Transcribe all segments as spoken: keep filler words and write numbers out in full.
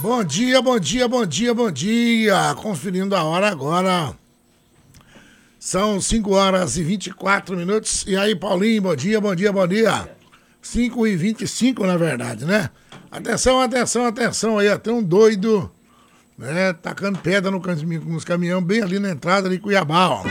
Bom dia, bom dia, bom dia, bom dia. Conferindo a hora agora. São cinco horas e vinte e quatro minutos. E aí, Paulinho, bom dia, bom dia, bom dia. cinco e vinte e cinco, na verdade, né? Atenção, atenção, atenção aí, tem um doido, né, tacando pedra no caminhão, nos caminhão bem ali na entrada de Cuiabá, ó.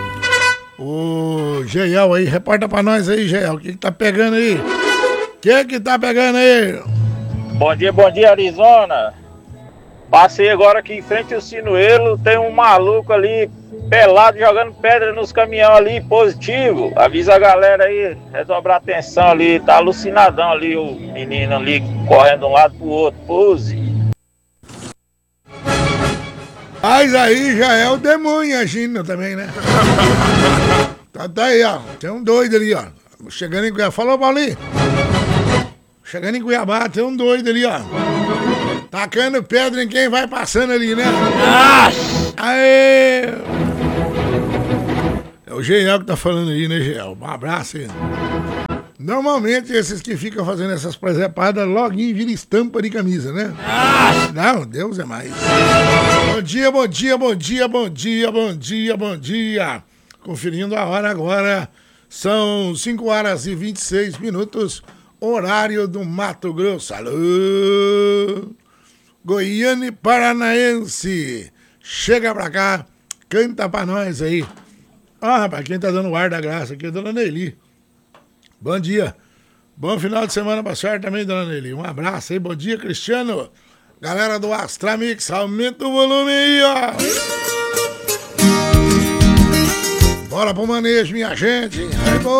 O Geiel aí, reporta pra nós aí, Geiel, o que que tá pegando aí? O que que tá pegando aí? Bom dia, bom dia, Arizona. Passei agora aqui em frente ao Sinuelo, tem um maluco ali, pelado, jogando pedra nos caminhões ali, positivo. Avisa a galera aí, redobrar atenção ali, tá alucinadão ali o menino ali, correndo de um lado pro outro, pose. Mas aí já é o demônio agindo também, né? Tá, tá aí, ó, tem um doido ali, ó, chegando em Cuiabá. Falou, Paulinho. Chegando em Cuiabá, tem um doido ali, ó, tacando pedra em quem vai passando ali, né? Aê! É o Geiel que tá falando aí, né, Geiel? Um abraço aí. Normalmente esses que ficam fazendo essas presepadas loguinho viram estampa de camisa, né? Não, Deus é mais. Bom dia, bom dia, bom dia, bom dia, bom dia, bom dia. Conferindo a hora agora, são cinco horas e vinte e seis minutos, horário do Mato Grosso. Alô! Goiânia e Paranaense. Chega pra cá, canta pra nós aí. Ah, rapaz, quem tá dando o ar da graça aqui é a dona Neili. Bom dia. Bom final de semana pra senhora também, dona Neili. Um abraço aí, bom dia, Cristiano. Galera do Astramix, aumenta o volume aí, ó. Bora pro manejo, minha gente. Aí,